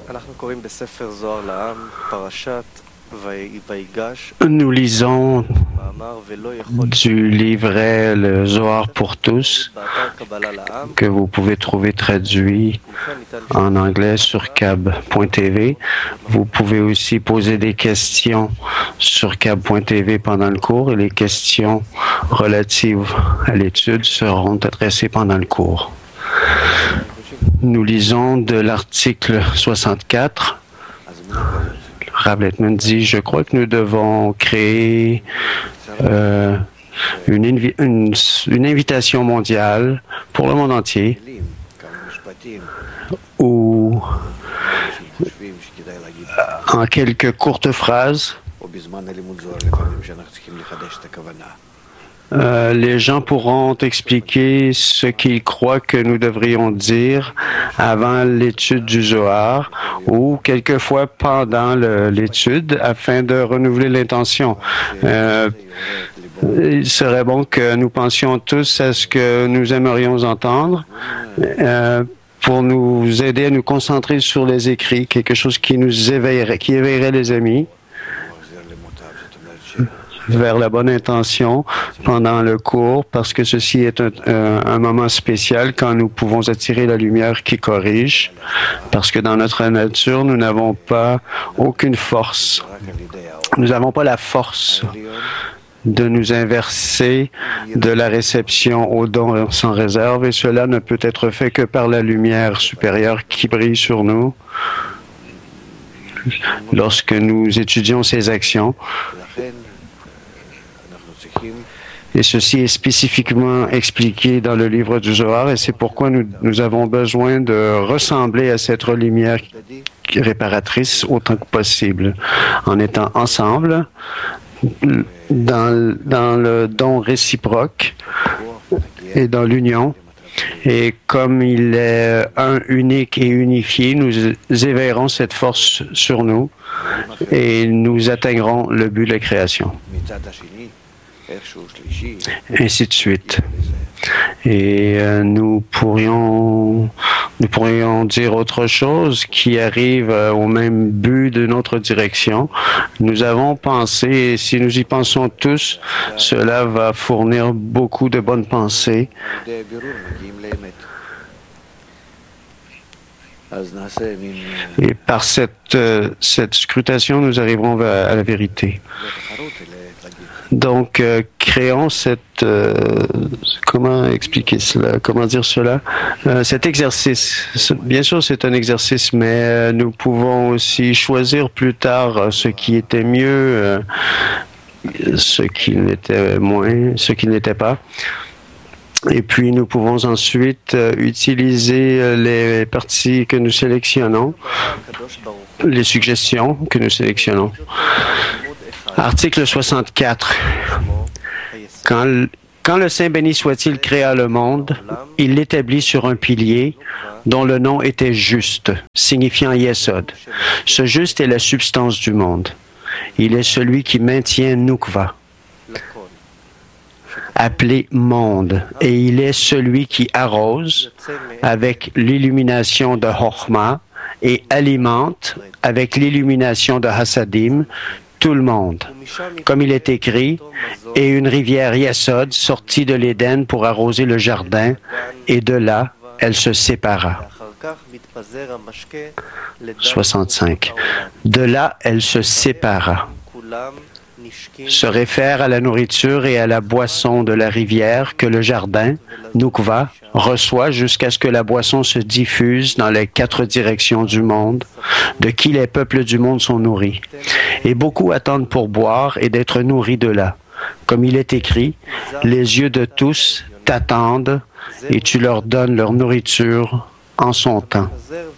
Nous lisons du livret Le Zohar pour tous, que vous pouvez trouver traduit en anglais sur cab.tv. Vous pouvez aussi poser des questions sur cab.tv pendant le cours et les questions relatives à l'étude seront adressées pendant le cours. Nous lisons de l'article 64. Rav Leitman dit, je crois que nous devons créer une invitation mondiale pour le monde entier où, en quelques courtes phrases, les gens pourront expliquer ce qu'ils croient que nous devrions dire avant l'étude du Zohar ou quelquefois pendant l'étude afin de renouveler l'intention. Il serait bon que nous pensions tous à ce que nous aimerions entendre pour nous aider à nous concentrer sur les écrits, quelque chose qui nous éveillerait, qui éveillerait les amis vers la bonne intention pendant le cours, parce que ceci est un moment spécial quand nous pouvons attirer la lumière qui corrige, parce que dans notre nature, nous n'avons pas aucune force. Nous n'avons pas la force de nous inverser de la réception au don sans réserve, et cela ne peut être fait que par la lumière supérieure qui brille sur nous lorsque nous étudions ces actions. Et ceci est spécifiquement expliqué dans le livre du Zohar, et c'est pourquoi nous avons besoin de ressembler à cette lumière réparatrice autant que possible, en étant ensemble dans le don réciproque et dans l'union. Et comme il est un, unique et unifié, nous éveillerons cette force sur nous et nous atteindrons le but de la création. Ainsi de suite. Et nous pourrions dire autre chose qui arrive au même but d'une autre direction. Nous avons pensé, et si nous y pensons tous, cela va fournir beaucoup de bonnes pensées. Et par cette scrutation, nous arriverons à la vérité. Donc, créons comment expliquer cela, comment dire cela, cet exercice. Bien sûr, c'est un exercice, mais nous pouvons aussi choisir plus tard ce qui était mieux, ce qui l'était moins, ce qui n'était pas. Et puis, nous pouvons ensuite utiliser les parties que nous sélectionnons, les suggestions que nous sélectionnons. Article 64. Quand le Saint béni soit-il créa le monde, il l'établit sur un pilier dont le nom était juste, signifiant Yesod. Ce juste est la substance du monde. Il est celui qui maintient Nukva, appelé monde, et il est celui qui arrose avec l'illumination de Chochma et alimente avec l'illumination de Hasadim tout le monde. Comme il est écrit, et une rivière Yesod sortit de l'Éden pour arroser le jardin, et de là, elle se sépara. 65. De là, elle se sépara. Se réfère à la nourriture et à la boisson de la rivière que le jardin, Nukva, reçoit jusqu'à ce que la boisson se diffuse dans les 4 directions du monde, de qui les peuples du monde sont nourris. Et beaucoup attendent pour boire et d'être nourris de là. Comme il est écrit, les yeux de tous t'attendent et tu leur donnes leur nourriture en son temps.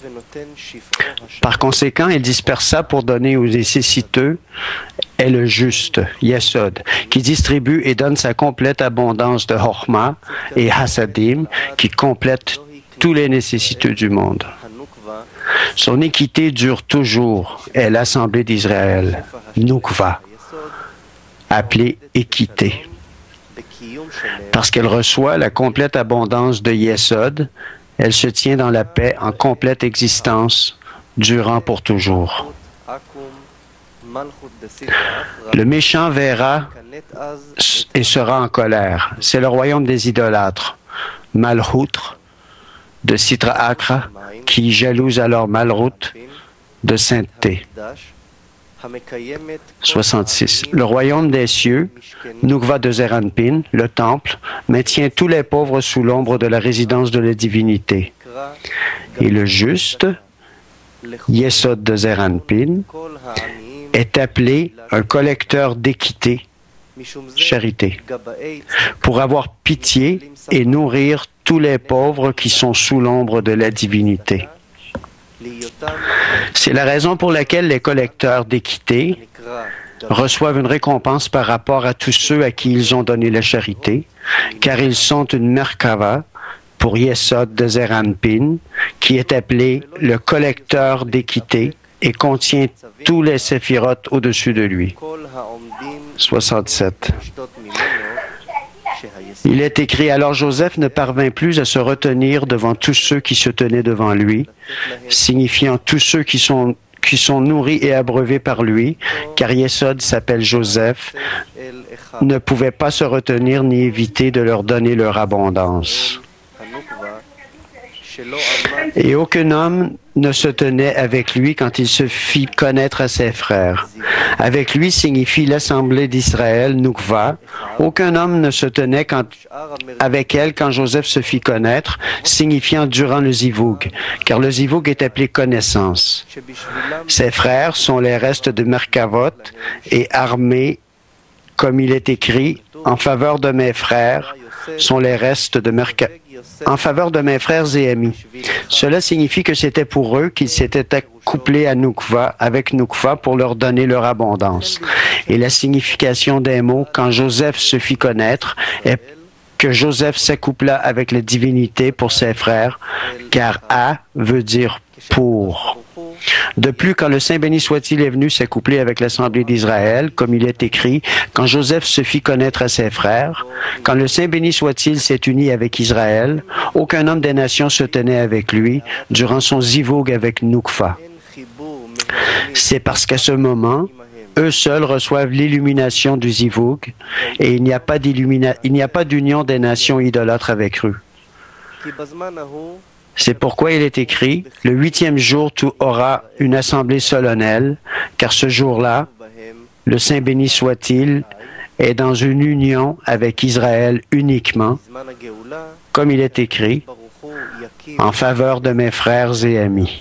Par conséquent, il dispersa pour donner aux nécessiteux est le juste, Yesod, qui distribue et donne sa complète abondance de Chochma et Hasadim, qui complète tous les nécessiteux du monde. Son équité dure toujours, est l'Assemblée d'Israël, Nukva, appelée équité. Parce qu'elle reçoit la complète abondance de Yesod, elle se tient dans la paix en complète existence durant pour toujours. Le méchant verra et sera en colère. C'est le royaume des idolâtres. Malchut de Sitra Akra, qui jalouse alors Malchut de sainteté. 66. Le royaume des cieux, Nukva de Zeranpin, le temple, maintient tous les pauvres sous l'ombre de la résidence de la divinité. Et le juste, Yesod de Zeranpin, est appelé un collecteur d'équité, charité, pour avoir pitié et nourrir tous les pauvres qui sont sous l'ombre de la divinité. C'est la raison pour laquelle les collecteurs d'équité reçoivent une récompense par rapport à tous ceux à qui ils ont donné la charité, car ils sont une Merkava pour Yesod de Zeranpin, qui est appelé le collecteur d'équité et contient tous les séphirotes au-dessus de lui. 67. Il est écrit, alors Joseph ne parvint plus à se retenir devant tous ceux qui se tenaient devant lui, signifiant tous ceux qui sont nourris et abreuvés par lui, car Yesod s'appelle Joseph, ne pouvait pas se retenir ni éviter de leur donner leur abondance. Et aucun homme ne se tenait avec lui quand il se fit connaître à ses frères. Avec lui signifie l'assemblée d'Israël, Nukva. Aucun homme ne se tenait avec elle quand Joseph se fit connaître, signifiant durant le Zivoug, car le Zivoug est appelé connaissance. Ses frères sont les restes de Merkavot et armés, comme il est écrit, en faveur de mes frères sont les restes de en faveur de mes frères et amis. Cela signifie que c'était pour eux qu'ils s'étaient accouplés à Nukva, avec Nukva pour leur donner leur abondance. Et la signification des mots « quand Joseph se fit connaître » est que Joseph s'accoupla avec la divinité pour ses frères, car « a » veut dire « pour ». De plus, quand le Saint béni soit-il est venu s'accoupler avec l'Assemblée d'Israël, comme il est écrit, quand Joseph se fit connaître à ses frères, quand le Saint béni soit-il s'est uni avec Israël, aucun homme des nations se tenait avec lui durant son zivoug avec Nukva. C'est parce qu'à ce moment, eux seuls reçoivent l'illumination du zivoug et il n'y a pas d'union des nations idolâtres avec eux. C'est pourquoi il est écrit, le 8e jour, tu auras une assemblée solennelle, car ce jour-là, le Saint béni soit-il, est dans une union avec Israël uniquement, comme il est écrit, en faveur de mes frères et amis.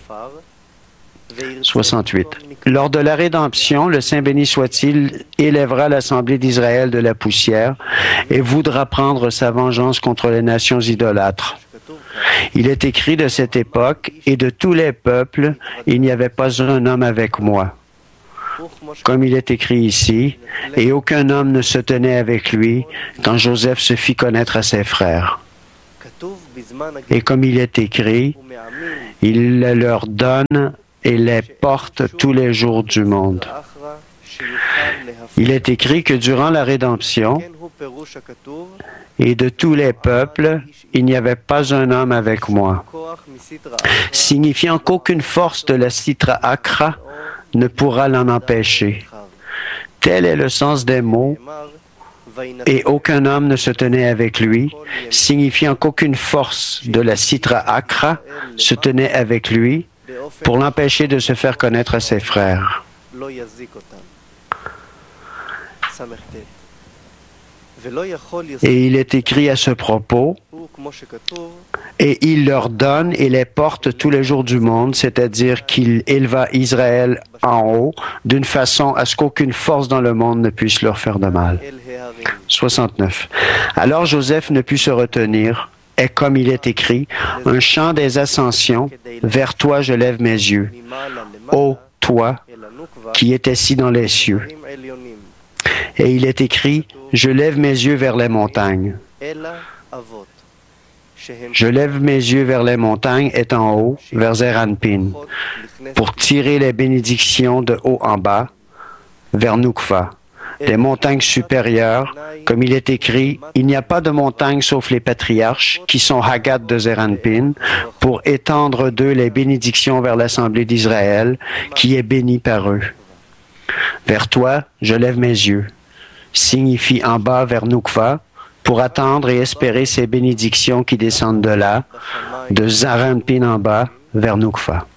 68. Lors de la rédemption, le Saint béni soit-il élèvera l'assemblée d'Israël de la poussière et voudra prendre sa vengeance contre les nations idolâtres. Il est écrit de cette époque, et de tous les peuples, il n'y avait pas un homme avec moi. Comme il est écrit ici, et aucun homme ne se tenait avec lui quand Joseph se fit connaître à ses frères. Et comme il est écrit, il leur donne et les porte tous les jours du monde. Il est écrit que durant la rédemption, et de tous les peuples, il n'y avait pas un homme avec moi, signifiant qu'aucune force de la Sitra Akra ne pourra l'en empêcher. Tel est le sens des mots, et aucun homme ne se tenait avec lui, signifiant qu'aucune force de la Sitra Akra se tenait avec lui pour l'empêcher de se faire connaître à ses frères. Et il est écrit à ce propos, et il leur donne et les porte tous les jours du monde, c'est-à-dire qu'il éleva Israël en haut, d'une façon à ce qu'aucune force dans le monde ne puisse leur faire de mal. 69. Alors Joseph ne put se retenir, et comme il est écrit, un chant des ascensions, vers toi je lève mes yeux. Ô toi, qui es assis dans les cieux. Et il est écrit, je lève mes yeux vers les montagnes. Je lève mes yeux vers les montagnes est en haut, vers Zeranpin, pour tirer les bénédictions de haut en bas, vers Nukva. des montagnes supérieures. Comme il est écrit, il n'y a pas de montagne sauf les patriarches, qui sont Hagat de Zeranpin, pour étendre d'eux les bénédictions vers l'Assemblée d'Israël, qui est bénie par eux. Vers toi, je lève mes yeux, signifie en bas vers Noukva, pour attendre et espérer ces bénédictions qui descendent de là, de Zeranpin en bas vers Noukva.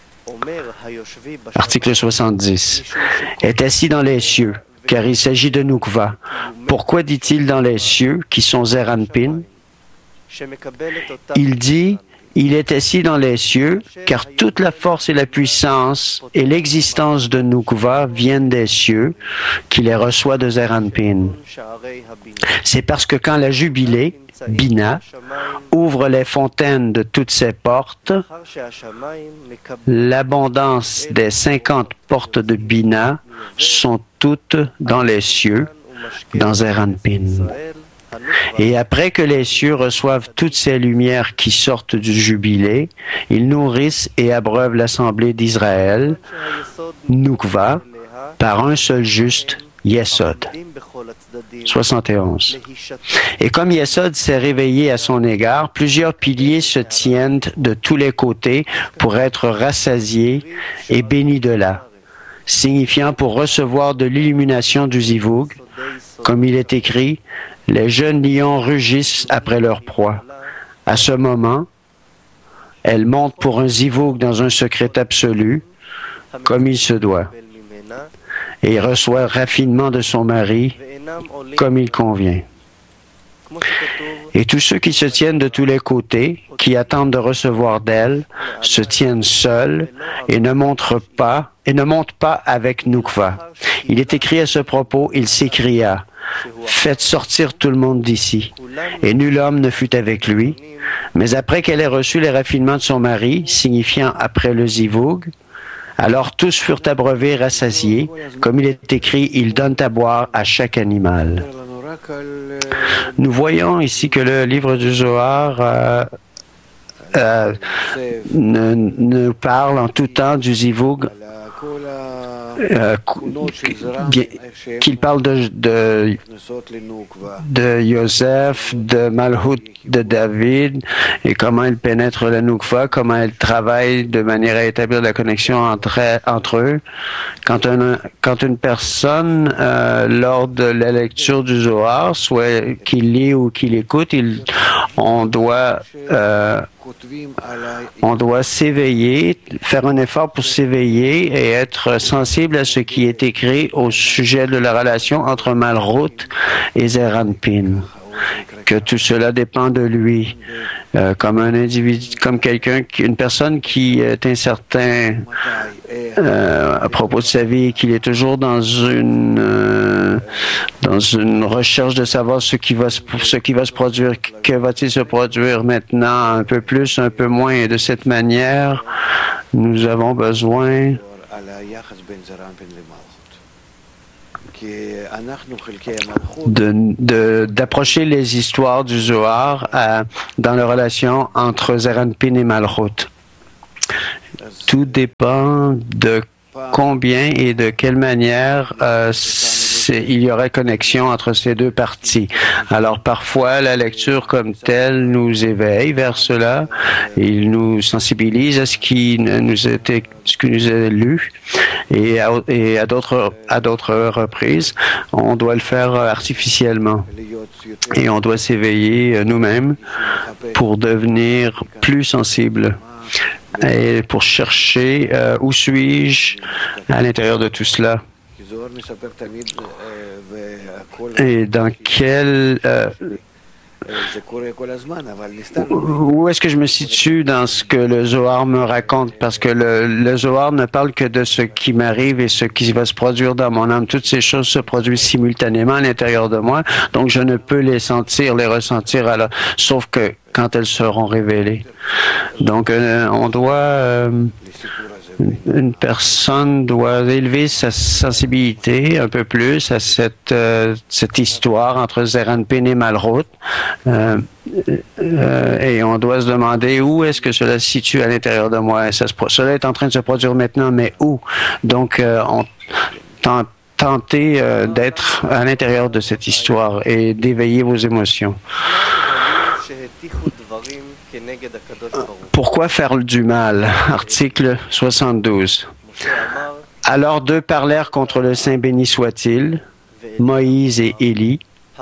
Article 70. Est assis dans les cieux, car il s'agit de Noukva. Pourquoi dit-il dans les cieux, qui sont Zeranpin? Il dit, il est assis dans les cieux, car toute la force et la puissance et l'existence de Noukva viennent des cieux, qui les reçoit de Zeranpin. C'est parce que quand la jubilée, Bina, ouvre les fontaines de toutes ses portes, l'abondance des 50 portes de Bina sont toutes dans les cieux, dans Zeranpin. Et après que les cieux reçoivent toutes ces lumières qui sortent du jubilé, ils nourrissent et abreuvent l'assemblée d'Israël, Noukva, par un seul juste, Yesod. 71. Et comme Yesod s'est réveillé à son égard, plusieurs piliers se tiennent de tous les côtés pour être rassasiés et bénis de là, signifiant pour recevoir de l'illumination du Zivug, comme il est écrit, les jeunes lions rugissent après leur proie. À ce moment, elle monte pour un Zivug dans un secret absolu, comme il se doit, et reçoit raffinement de son mari, comme il convient. Et tous ceux qui se tiennent de tous les côtés, qui attendent de recevoir d'elle, se tiennent seuls et ne montent pas avec Noukva. Il est écrit à ce propos, il s'écria, « Faites sortir tout le monde d'ici. » Et nul homme ne fut avec lui. Mais après qu'elle ait reçu les raffinements de son mari, signifiant après le Zivug, alors tous furent abreuvés et rassasiés. Comme il est écrit, ils donnent à boire à chaque animal. Nous voyons ici que le livre du Zohar nous parle en tout temps du Zivug, qu'il parle de Yosef, de Malhut, de David, et comment il pénètre la Noukva, comment il travaille de manière à établir la connexion entre eux. Quand une personne, lors de la lecture du Zohar, soit qu'il lit ou qu'il écoute, on doit s'éveiller, faire un effort pour s'éveiller et être sensible à ce qui est écrit au sujet de la relation entre Malhut et Zeranpin. Que tout cela dépend de lui, comme un individu, comme une personne qui est incertain à propos de sa vie, qu'il est toujours dans une recherche de savoir ce qui va se produire, que va-t-il se produire maintenant, un peu plus, un peu moins, et de cette manière, nous avons besoin d'approcher les histoires du Zohar dans la relation entre Zeranpin et Malhut. Tout dépend de combien et de quelle manière il y aurait connexion entre ces deux parties. Alors parfois, la lecture comme telle nous éveille vers cela, il nous sensibilise à ce qui nous est lu, et à d'autres reprises, on doit le faire artificiellement. Et on doit s'éveiller nous-mêmes pour devenir plus sensibles et pour chercher où suis-je à l'intérieur de tout cela. Et dans quel... où est-ce que je me situe dans ce que le Zohar me raconte? Parce que le Zohar ne parle que de ce qui m'arrive et ce qui va se produire dans mon âme. Toutes ces choses se produisent simultanément à l'intérieur de moi, donc je ne peux les sentir, les ressentir, sauf que quand elles seront révélées. Donc, une personne doit élever sa sensibilité un peu plus à cette histoire entre Zeranpin et Malhut. Et on doit se demander où est-ce que cela se situe à l'intérieur de moi. Cela est en train de se produire maintenant, mais où? Donc, tenter d'être à l'intérieur de cette histoire et d'éveiller vos émotions. Pourquoi faire du mal? Article 72. Alors deux parlèrent contre le Saint béni soit-il, Moïse et Élie.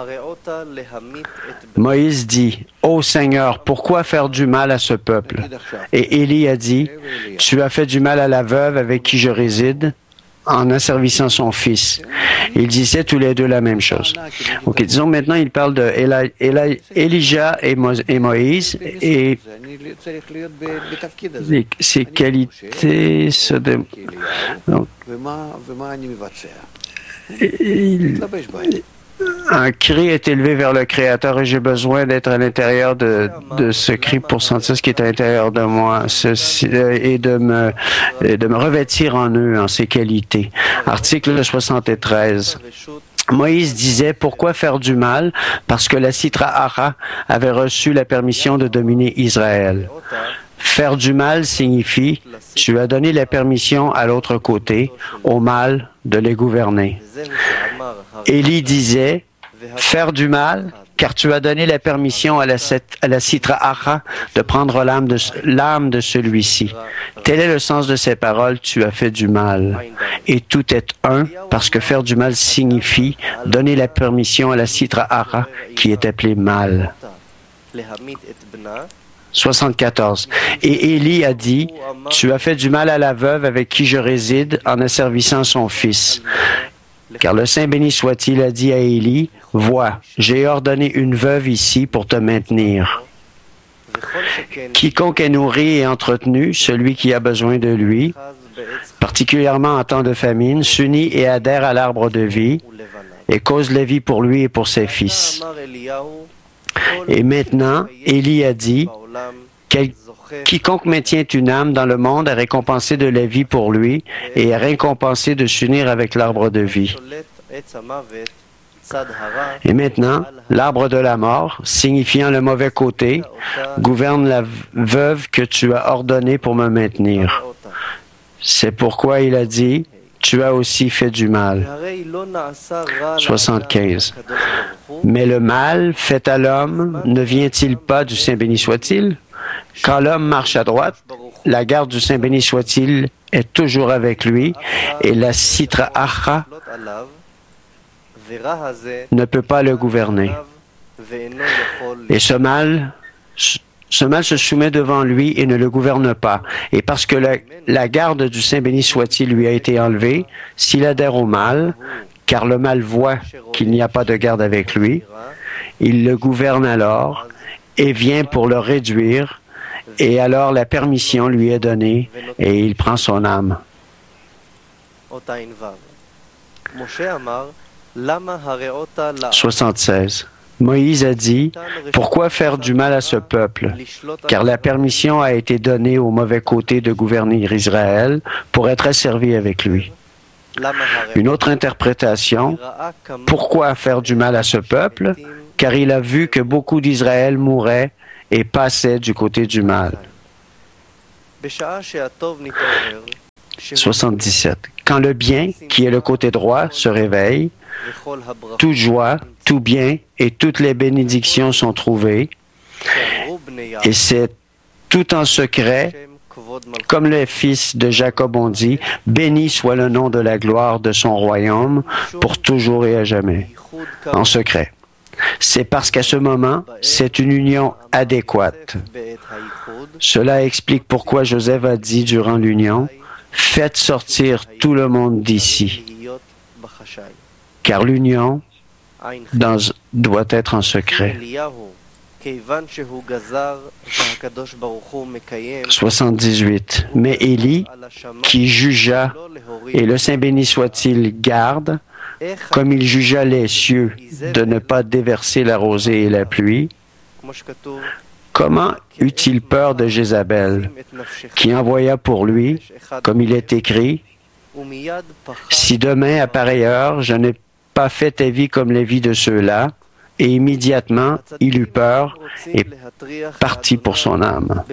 Moïse dit, « Ô Seigneur, pourquoi faire du mal à ce peuple? » Et Élie a dit, « Tu as fait du mal à la veuve avec qui je réside, en asservissant son fils. » Ils disaient tous les deux la même chose. Ok, disons maintenant, il parle de Elijah et Moïse et ses qualités. Donc, un cri est élevé vers le Créateur et j'ai besoin d'être à l'intérieur de ce cri pour sentir ce qui est à l'intérieur de moi et de me revêtir en eux, en ses qualités. Article 73. Moïse disait, pourquoi faire du mal? Parce que la Sitra Ara avait reçu la permission de dominer Israël. Faire du mal signifie, tu as donné la permission à l'autre côté, au mal, de les gouverner. Élie disait, faire du mal, car tu as donné la permission à la Sitra Ara de prendre l'âme de celui-ci. Tel est le sens de ces paroles, tu as fait du mal. Et tout est un, parce que faire du mal signifie donner la permission à la Sitra Ara, qui est appelée mal. 74. Et Élie a dit, « Tu as fait du mal à la veuve avec qui je réside en asservissant son fils. » Car le Saint béni soit-il a dit à Élie, « Vois, j'ai ordonné une veuve ici pour te maintenir. Quiconque est nourri et entretenu, celui qui a besoin de lui, particulièrement en temps de famine, s'unit et adhère à l'arbre de vie et cause la vie pour lui et pour ses fils. » Et maintenant, Élie a dit, « Quiconque maintient une âme dans le monde est récompensé de la vie pour lui et est récompensé de s'unir avec l'arbre de vie. » Et maintenant, l'arbre de la mort, signifiant le mauvais côté, gouverne la veuve que tu as ordonnée pour me maintenir. C'est pourquoi il a dit, tu as aussi fait du mal. 75. Mais le mal fait à l'homme ne vient-il pas du Saint béni soit-il? Quand l'homme marche à droite, la garde du Saint béni soit-il est toujours avec lui et la Sitra Achra ne peut pas le gouverner. Et ce mal se soumet devant lui et ne le gouverne pas. Et parce que la garde du Saint béni soit-il lui a été enlevée, s'il adhère au mal, car le mal voit qu'il n'y a pas de garde avec lui, il le gouverne alors et vient pour le réduire, et alors la permission lui est donnée et il prend son âme. 76. Moïse a dit, « Pourquoi faire du mal à ce peuple? Car la permission a été donnée au mauvais côté de gouverner Israël pour être asservi avec lui. » Une autre interprétation, « Pourquoi faire du mal à ce peuple? Car il a vu que beaucoup d'Israël mouraient et passaient du côté du mal. » 77. Quand le bien, qui est le côté droit, se réveille, toute joie, tout bien et toutes les bénédictions sont trouvées, et c'est tout en secret, comme les fils de Jacob ont dit, béni soit le nom de la gloire de son royaume pour toujours et à jamais, en secret. C'est parce qu'à ce moment, c'est une union adéquate. Cela explique pourquoi Joseph a dit durant l'union, « Faites sortir tout le monde d'ici. » Car l'union doit être en secret. 78. Mais Élie, qui jugea, et le Saint béni soit-il garde, comme il jugea les cieux de ne pas déverser la rosée et la pluie, comment eut-il peur de Jézabel, qui envoya pour lui, comme il est écrit, « Si demain, à pareille heure, je n'ai pas fait ta vie comme les vies de ceux-là, » et immédiatement, il eut peur et partit pour son âme.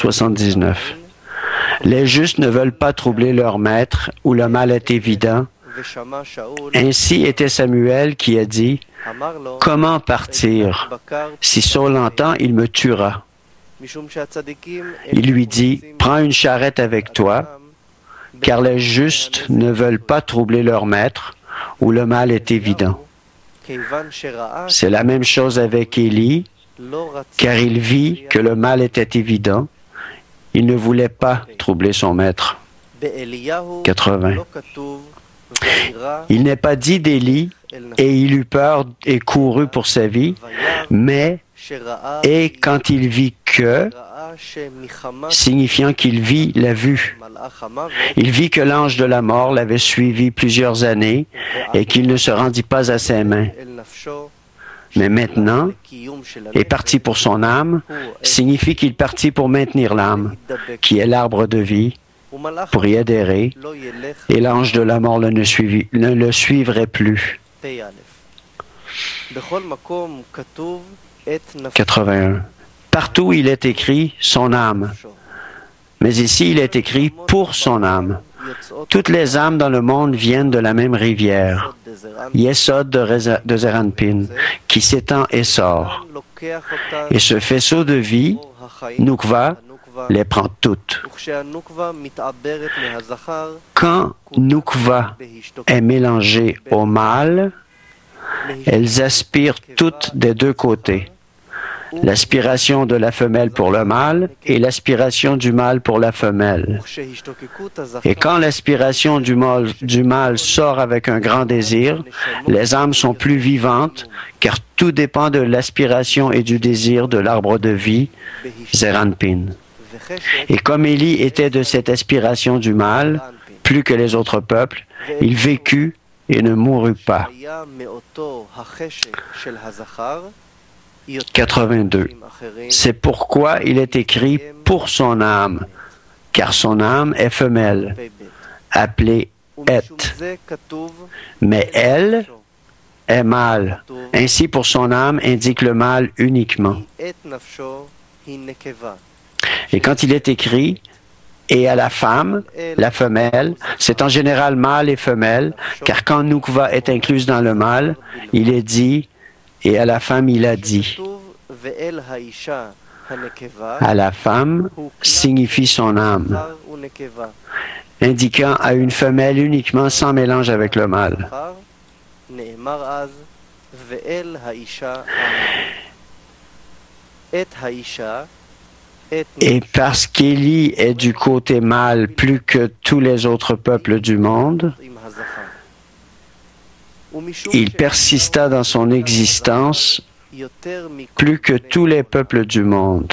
79. Les justes ne veulent pas troubler leur maître, où le mal est évident, Ainsi était Samuel qui a dit, « Comment partir? Si Saul l'entend, il me tuera. » Il lui dit, « Prends une charrette avec toi, car les justes ne veulent pas troubler leur maître, où le mal est évident. » C'est la même chose avec Élie, car il vit que le mal était évident. Il ne voulait pas troubler son maître. 80. Il n'est pas dit d'Élie, et il eut peur et courut pour sa vie, mais et quand il vit que, signifiant qu'il vit la vue. Il vit que l'ange de la mort l'avait suivi plusieurs années et qu'il ne se rendit pas à ses mains. Mais maintenant, est parti pour son âme, signifie qu'il partit pour maintenir l'âme, qui est l'arbre de vie, pour y adhérer, et l'ange de la mort ne le suivrait plus. 81. Partout il est écrit son âme, mais ici il est écrit pour son âme. Toutes les âmes dans le monde viennent de la même rivière, Yesod de Zeranpin, qui s'étend et sort. Et ce faisceau de vie, Nukva, les prend toutes. Quand Nukva est mélangée au mâle, elles aspirent toutes des deux côtés. L'aspiration de la femelle pour le mâle et l'aspiration du mâle pour la femelle. Et quand l'aspiration du mâle sort avec un grand désir, les âmes sont plus vivantes, car tout dépend de l'aspiration et du désir de l'arbre de vie, Zeranpin. Et comme Élie était de cette aspiration du mâle, plus que les autres peuples, il vécut et ne mourut pas. 82. C'est pourquoi il est écrit pour son âme, car son âme est femelle, appelée Et. Mais elle est mâle. Ainsi pour son âme indique le mâle uniquement. Et quand il est écrit et à la femme, la femelle, c'est en général mâle et femelle, car quand Nukva est incluse dans le mâle, il est dit et à la femme, il a dit. À la femme signifie son âme, indiquant à une femelle uniquement sans mélange avec le mâle. Et parce qu'Élie est du côté mâle plus que tous les autres peuples du monde, il persista dans son existence plus que tous les peuples du monde.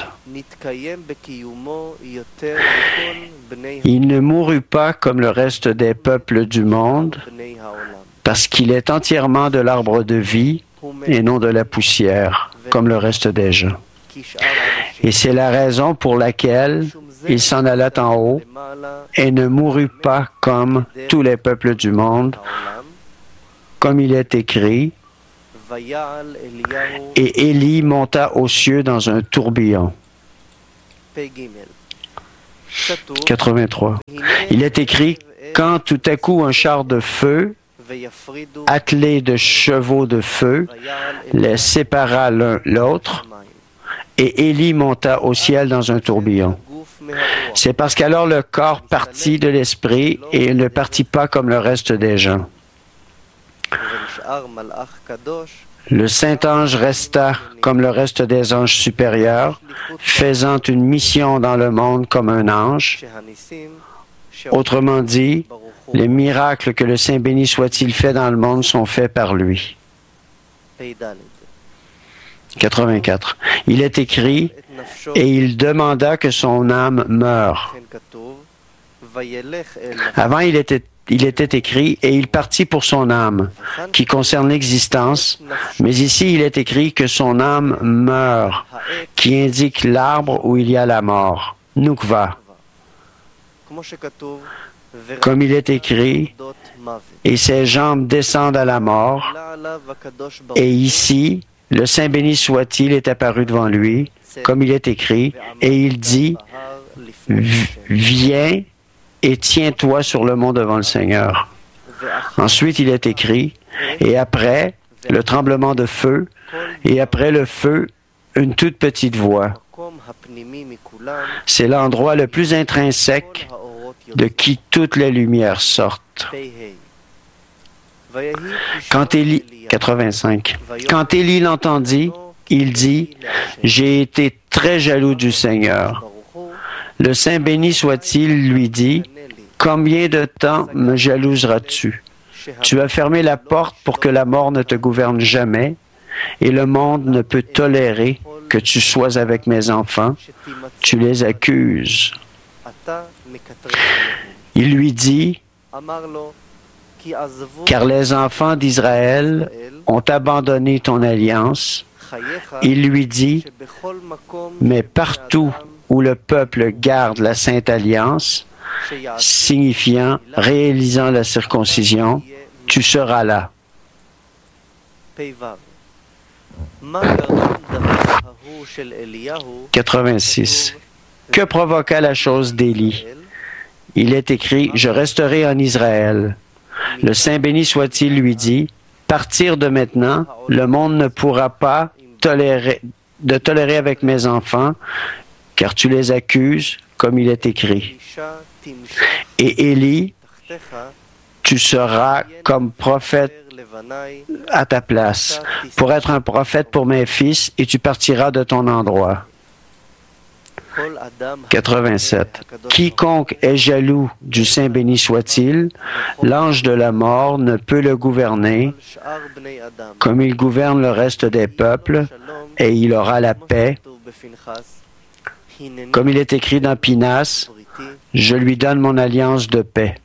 Il ne mourut pas comme le reste des peuples du monde, parce qu'il est entièrement de l'arbre de vie et non de la poussière, comme le reste des gens. Et c'est la raison pour laquelle il s'en alla en haut et ne mourut pas comme tous les peuples du monde, comme il est écrit, et Élie monta aux cieux dans un tourbillon. 83. Il est écrit, quand tout à coup un char de feu, attelé de chevaux de feu, les sépara l'un l'autre, et Élie monta au ciel dans un tourbillon. C'est parce qu'alors le corps partit de l'esprit et il ne partit pas comme le reste des gens. Le Saint-Ange resta comme le reste des anges supérieurs, faisant une mission dans le monde comme un ange. Autrement dit, les miracles que le Saint béni soit-il fait dans le monde sont faits par lui. 84. Il est écrit, et il demanda que son âme meure. Avant, il était écrit, et il partit pour son âme, qui concerne l'existence, mais ici il est écrit que son âme meurt, qui indique l'arbre où il y a la mort, Nukva. Comme il est écrit, et ses jambes descendent à la mort, et ici, le Saint béni soit-il est apparu devant lui, comme il est écrit, et il dit, viens et tiens-toi sur le mont devant le Seigneur. Ensuite, il est écrit, et après le tremblement de feu, et après le feu, une toute petite voix. C'est l'endroit le plus intrinsèque de qui toutes les lumières sortent. Quand Élie, 85, quand Élie l'entendit, il dit, « J'ai été très jaloux du Seigneur. » Le Saint béni soit-il lui dit, « Combien de temps me jalouseras-tu? Tu as fermé la porte pour que la mort ne te gouverne jamais, et le monde ne peut tolérer que tu sois avec mes enfants. Tu les accuses. » Il lui dit, « Car les enfants d'Israël ont abandonné ton alliance. » Il lui dit, « Mais partout où le peuple garde la Sainte Alliance, signifiant, réalisant la circoncision, tu seras là. » 86. Que provoqua la chose d'Élie? Il est écrit, « Je resterai en Israël. » Le Saint béni soit-il lui dit, « Partir de maintenant, le monde ne pourra pas tolérer avec mes enfants, car tu les accuses, comme il est écrit. Et Élie, tu seras comme prophète à ta place, pour être un prophète pour mes fils, et tu partiras de ton endroit. » 87. Quiconque est jaloux du Saint béni soit-il, l'ange de la mort ne peut le gouverner comme il gouverne le reste des peuples, et il aura la paix. Comme il est écrit dans Pinas, je lui donne mon alliance de paix.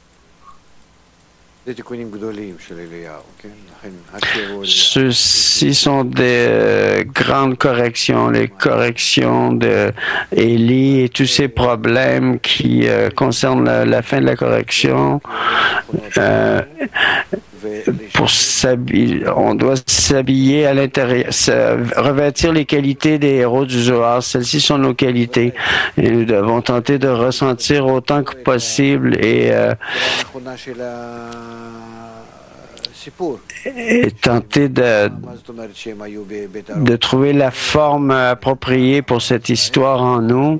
Ceux-ci sont des grandes corrections, les corrections d'Élie et tous ces problèmes qui concernent la fin de la correction. Pour s'habiller, on doit s'habiller à l'intérieur, revêtir les qualités des héros du Zohar. Celles-ci sont nos qualités. Et nous devons tenter de ressentir autant que possible et tenter de trouver la forme appropriée pour cette histoire en nous.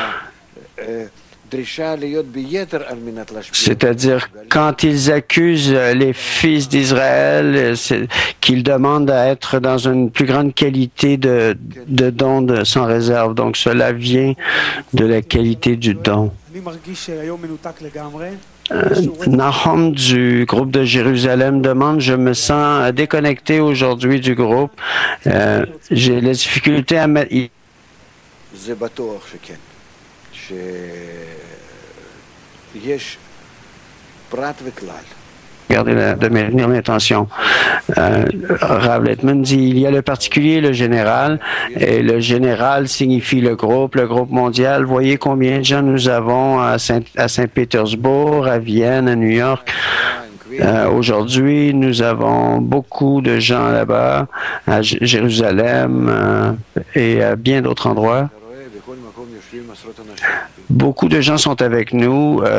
C'est-à-dire, quand ils accusent les fils d'Israël, qu'ils demandent à être dans une plus grande qualité de don sans réserve. Donc, cela vient de la qualité du don. Nahum du groupe de Jérusalem demande, je me sens déconnecté aujourd'hui du groupe. J'ai la difficulté à mettre... Regardez de maintenir l'intention. Rav Letman dit, il y a le particulier et le général, et le général signifie le groupe mondial. Voyez combien de gens nous avons à Saint-Pétersbourg, à Vienne, à New York. Aujourd'hui, nous avons beaucoup de gens là-bas, à Jérusalem et à bien d'autres endroits. Beaucoup de gens sont avec nous.